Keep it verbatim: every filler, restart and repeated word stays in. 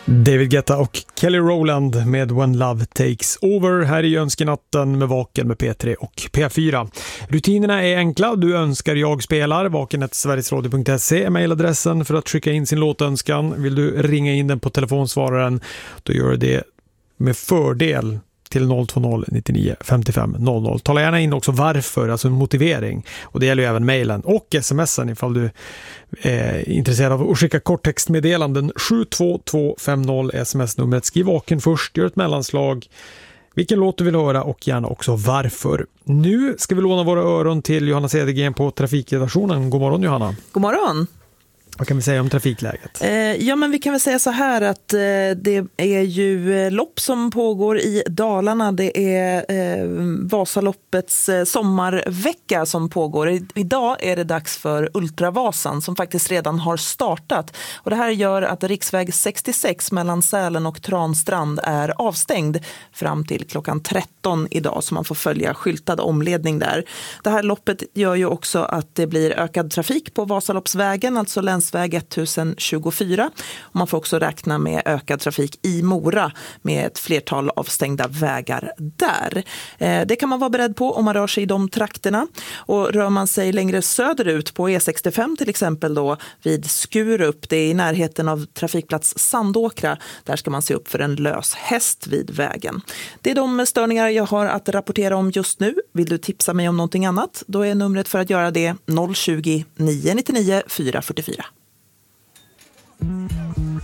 David Guetta och Kelly Rowland med When Love Takes Over här i Önskenatten med Vaken med P tre och P fyra. Rutinerna är enkla. Du önskar jag spelar. vaken snabel-a sverigesradio punkt se är mejladressen för att skicka in sin låtönskan. Vill du ringa in den på telefonsvararen, då gör du det med fördel till noll två noll nittionio femtiofem noll noll. Tala gärna in också varför, alltså en motivering. Och det gäller ju även mejlen och smsen ifall du är intresserad av att skicka korttextmeddelanden. sju två två fem noll sms-numret. Skriv vaken först, gör ett mellanslag. Vilken låt du vill höra och gärna också varför. Nu ska vi låna våra öron till Johanna Cedergren på Trafikredaktionen. God morgon Johanna. God morgon. Vad kan vi säga om trafikläget? Eh, ja, men vi kan väl säga så här att eh, det är ju eh, lopp som pågår i Dalarna. Det är eh, Vasaloppets eh, sommarvecka som pågår. I, idag är det dags för Ultravasan som faktiskt redan har startat. Och det här gör att riksväg sextiosex mellan Sälen och Transtrand är avstängd fram till klockan tretton idag, så man får följa skyltad omledning där. Det här loppet gör ju också att det blir ökad trafik på Vasaloppsvägen, alltså länsväg tusen tjugofyra. Och man får också räkna med ökad trafik i Mora med ett flertal avstängda vägar där. Eh, det kan man vara beredd på om man rör sig i de trakterna. Och rör man sig längre söderut på E sextiofem till exempel då vid Skurup, det är i närheten av trafikplats Sandåkra, där ska man se upp för en lös häst vid vägen. Det är de störningar jag har att rapportera om just nu. Vill du tipsa mig om någonting annat? Då är numret för att göra det noll tjugo, nio nittionio, fyra fyrtiofyra.